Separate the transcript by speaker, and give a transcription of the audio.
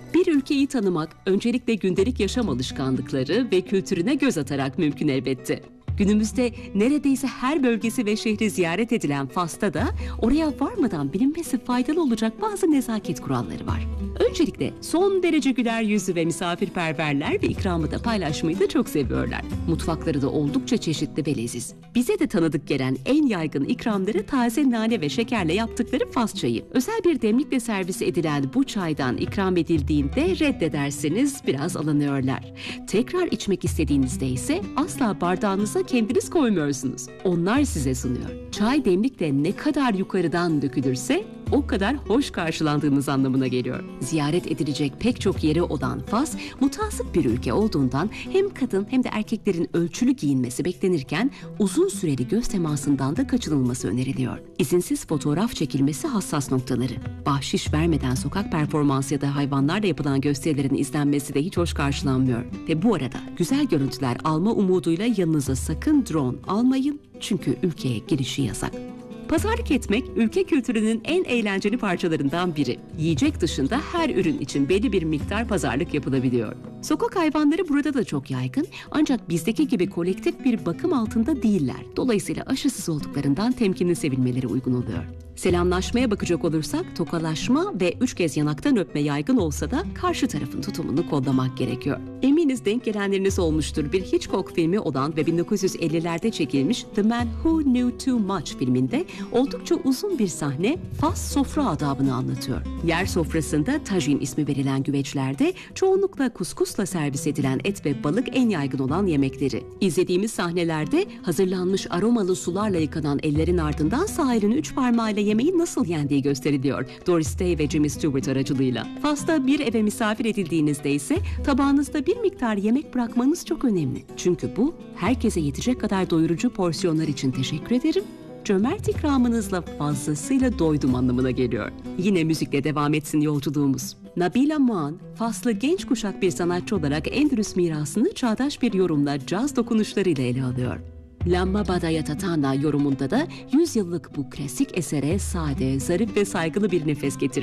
Speaker 1: Bir ülkeyi tanımak, öncelikle gündelik yaşam alışkanlıkları ve kültürüne göz atarak mümkün elbette. Günümüzde neredeyse her bölgesi ve şehri ziyaret edilen Fas'ta da oraya varmadan bilinmesi faydalı olacak bazı nezaket kuralları var. Öncelikle son derece güler yüzlü ve misafirperverler ve ikramı da paylaşmayı da çok seviyorlar. Mutfakları da oldukça çeşitli ve leziz. Bize de tanıdık gelen en yaygın ikramları taze nane ve şekerle yaptıkları Fas çayı. Özel bir demlikle servis edilen bu çaydan ikram edildiğinde reddederseniz biraz alınıyorlar. Tekrar içmek istediğinizde ise asla bardağınıza kendiniz koymuyorsunuz. Onlar size sunuyor. Çay demlikle ne kadar yukarıdan dökülürse o kadar hoş karşılandığınız anlamına geliyor. Ziyaret edilecek pek çok yeri olan Fas, mutasip bir ülke olduğundan hem kadın hem de erkeklerin ölçülü giyinmesi beklenirken uzun süreli göz temasından da kaçınılması öneriliyor. İzinsiz fotoğraf çekilmesi hassas noktaları. Bahşiş vermeden sokak performansı ya da hayvanlarla yapılan gösterilerin izlenmesi de hiç hoş karşılanmıyor. Ve bu arada güzel görüntüler alma umuduyla yanınıza sakın drone almayın çünkü ülkeye girişi yasak. Pazarlık etmek ülke kültürünün en eğlenceli parçalarından biri. Yiyecek dışında her ürün için belli bir miktar pazarlık yapılabiliyor. Sokak hayvanları burada da çok yaygın ancak bizdeki gibi kolektif bir bakım altında değiller. Dolayısıyla aşısız olduklarından temkinli sevilmeleri uygun oluyor. Selamlaşmaya bakacak olursak tokalaşma ve 3 kez yanaktan öpme yaygın olsa da karşı tarafın tutumunu kollamak gerekiyor. Eminiz denk gelenleriniz olmuştur. Bir Hitchcock filmi olan ve 1950'lerde çekilmiş The Man Who Knew Too Much filminde oldukça uzun bir sahne Fas sofra adabını anlatıyor. Yer sofrasında tajin ismi verilen güveçlerde çoğunlukla kuskusla servis edilen et ve balık en yaygın olan yemekleri. İzlediğimiz sahnelerde hazırlanmış aromalı sularla yıkanan ellerin ardından sağ elin 3 parmağıyla yemeği nasıl yendiği gösteriliyor Doris Day ve Jimmy Stewart aracılığıyla. Fas'ta bir eve misafir edildiğinizde ise tabağınızda bir miktar yemek bırakmanız çok önemli. Çünkü bu herkese yetecek kadar doyurucu porsiyonlar için teşekkür ederim. Cömert ikramınızla fazlasıyla doydum anlamına geliyor. Yine müzikle devam etsin yolculuğumuz. Nabila Muan, Faslı genç kuşak bir sanatçı olarak Endülüs mirasını çağdaş bir yorumla caz dokunuşlarıyla ele alıyor. Lamma Badaya Tatana yorumunda da 100 yıllık bu klasik esere sade, zarif ve saygılı bir nefes getirir.